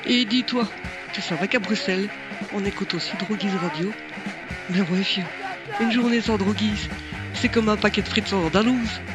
Et dis-toi, tu savais qu'à Bruxelles, on écoute aussi Droguise Radio? Ben ouais, fieu. Une journée sans Droguise, c'est comme un paquet de frites sans andalouse.